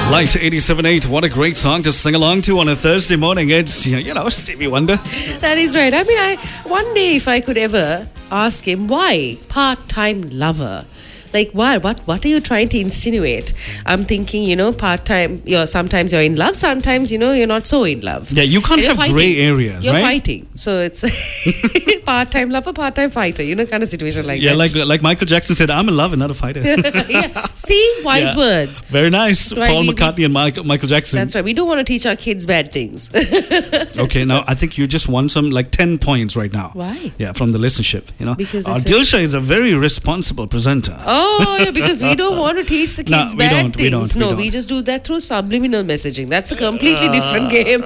Light 87.8, what a great song to sing along to on a Thursday morning. It's, Stevie Wonder. That is right. I mean, one day if I could ever ask him, why part-time lover? Like, why? What are you trying to insinuate? I'm thinking, part-time, sometimes you're in love, sometimes, you're not so in love. Yeah, you can't have grey areas, you're right? You're fighting. So it's part-time lover, part-time fighter, kind of situation like that. Yeah, like Michael Jackson said, I'm a lover, not a fighter. Yeah. See? Wise words. Very nice. Right, Paul McCartney and Michael Jackson. That's right. We don't want to teach our kids bad things. Okay, now I think you just won some 10 points right now. Why? Yeah, from the listenership. Because Dilsha is a very responsible presenter. Oh, yeah, because we don't want to teach the kids bad things. We just do that through subliminal messaging. That's a completely different game.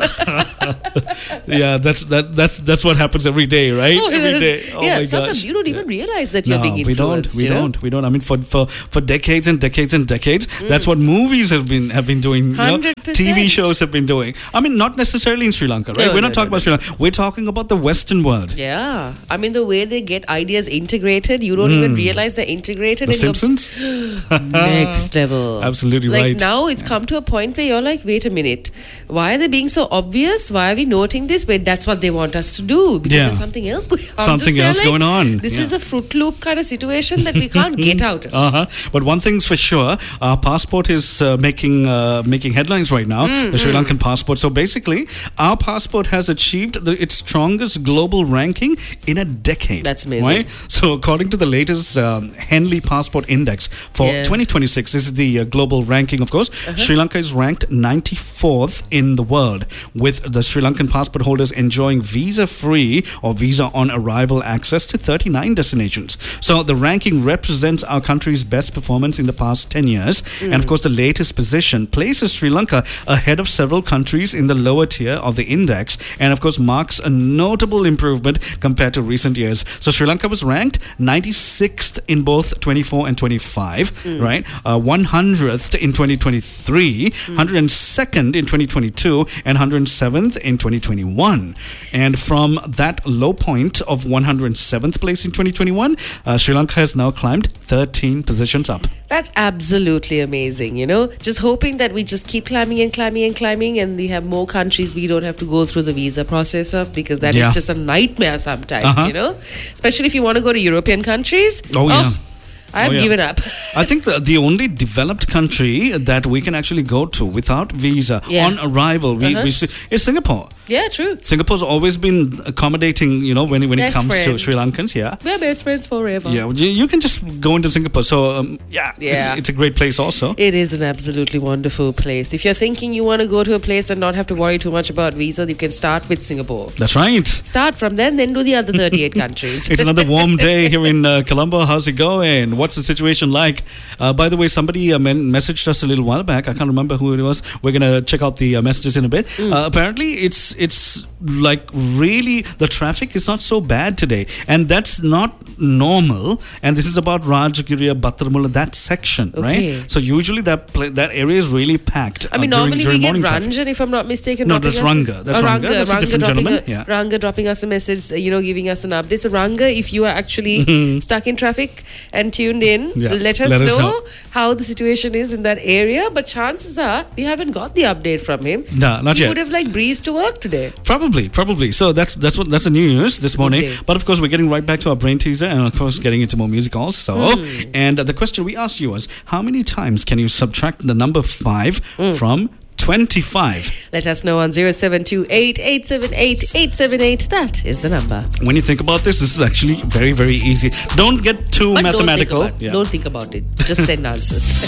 Yeah, that's what happens every day, right? Every day. Oh my sometimes gosh. you don't even realize that you're being influenced. We don't. I mean, for decades and decades and decades, that's what movies have been doing. 100%. TV shows have been doing. I mean, not necessarily in Sri Lanka, right? We're not talking about Sri Lanka. We're talking about the Western world. Yeah, I mean the way they get ideas integrated, you don't even realize they're integrated. The Simpsons. Next level. Absolutely right. Now it's come to a point where you're like, wait a minute, why are they being so obvious? Why are we noting this? Wait, that's what they want us to do because there's something else going on. Something else going on. This is a Fruit Loop kind of situation that we can't get out of. But one thing's for sure, our passport is making headlines right now. The Sri Lankan passport. So basically, our passport has achieved its strongest global ranking in a decade. That's amazing. Right? So according to the latest Henley Passport Index for 2026, this is the global ranking, of course. Sri Lanka is ranked 94th in the world, with the Sri Lankan passport holders enjoying visa-free or visa-on-arrival access to 39 destinations. So the ranking represents our country's best performance in the past 10 years. And of course, the latest position places Sri Lanka ahead of several countries in the lower tier of the index, and of course marks a notable improvement compared to recent years. So Sri Lanka was ranked 96th in both 24 and 25, right? 100th in 2023, 102nd in 2022, and 107th in 2021. And from that low point of 107th place in 2021, Sri Lanka has now climbed 13 positions up. That's absolutely amazing, Just hoping that we just keep climbing and climbing and climbing, and we have more countries we don't have to go through the visa process of, because that is just a nightmare sometimes, Especially if you want to go to European countries. I've given up. I think the only developed country that we can actually go to without visa on arrival we see, is Singapore. Yeah, true. Singapore's always been accommodating, when it comes to Sri Lankans. Yeah, we're best friends forever. Yeah, you can just go into Singapore. So it's a great place also. It is an absolutely wonderful place. If you're thinking you want to go to a place and not have to worry too much about visa, you can start with Singapore. That's right. Start from then do the other 38 countries. It's another warm day here in Colombo. How's it going? What's the situation like? By the way, somebody messaged us a little while back. I can't remember who it was. We're going to check out the messages in a bit. Apparently, it's like really the traffic is not so bad today, and that's not normal. And this is about Rajagiriya, Battaramulla, that section, right? So usually that area is really packed. I mean, normally we get Ranjan, if I'm not mistaken. No, that's Ranga. That's Ranga. That's a different gentleman. Ranga dropping us a message, giving us an update. So Ranga, if you are actually stuck in traffic and tuned in, let us know how the situation is in that area. But chances are we haven't got the update from him. No, not yet. He would have breezed to work today. Probably. So that's the news this morning. But of course, we're getting right back to our brain teaser, and of course, getting into more music also. And the question we asked you was, how many times can you subtract the number 5 from 25? Let us know on 0728 878 878. That is the number. When you think about this is actually very, very easy. Don't get too mathematical. Don't think about it. Just send answers.